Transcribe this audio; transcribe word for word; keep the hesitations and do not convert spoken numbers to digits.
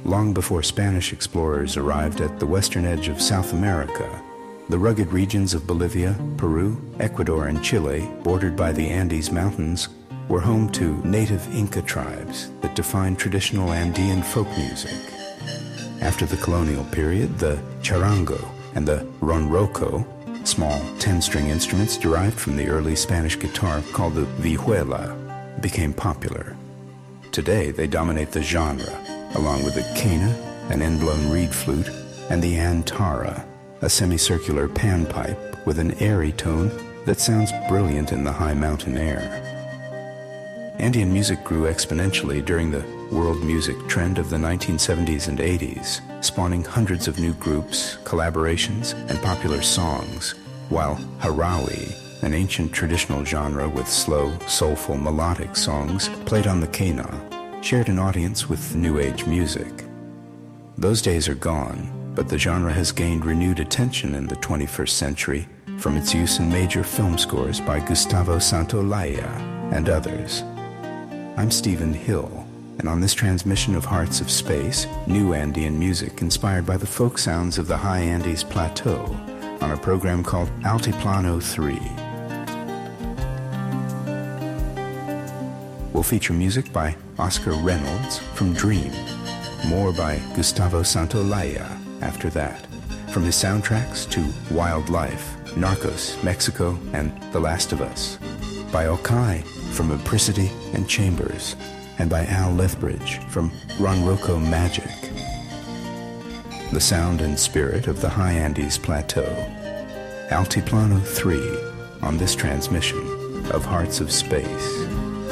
Long before Spanish explorers arrived at the western edge of South America, the rugged regions of Bolivia, Peru, Ecuador, and Chile, bordered by the Andes Mountains, were home to native Inca tribes that defined traditional Andean folk music. After the colonial period, the charango and the ronroco, small ten-string instruments derived from the early Spanish guitar called the vihuela, became popular. Today, they dominate the genre, along with the quena, an end-blown reed flute, and the antara, a semicircular panpipe with an airy tone that sounds brilliant in the high mountain air. Andean music grew exponentially during the world music trend of the nineteen seventies and eighties, spawning hundreds of new groups, collaborations, and popular songs, while Harawi, an ancient traditional genre with slow, soulful, melodic songs played on the quena, shared an audience with New Age music. Those days are gone, but the genre has gained renewed attention in the twenty-first century from its use in major film scores by Gustavo Santaolalla and others. I'm Stephen Hill, and on this transmission of Hearts of Space, new Andean music inspired by the folk sounds of the high Andes Plateau on a program called Altiplano three. We'll feature music by Oscar Reynolds from Dream, more by Gustavo Santaolalla after that, from his soundtracks to Wild Life, Narcos, Mexico, and The Last of Us, by Okai from Apricity and Chambers, and by Al Lethbridge from Ronroco Magic. The sound and spirit of the high Andes Plateau. Altiplano three on this transmission of Hearts of Space.